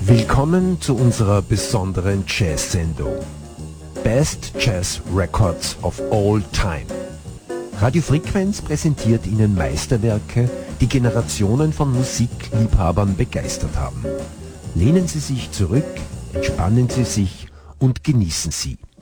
Willkommen zu unserer besonderen Jazz-Sendung. Best Jazz Records of All Time. Radio Frequenz präsentiert Ihnen Meisterwerke, die Generationen von Musikliebhabern begeistert haben. Lehnen Sie sich zurück, entspannen Sie sich und genießen Sie.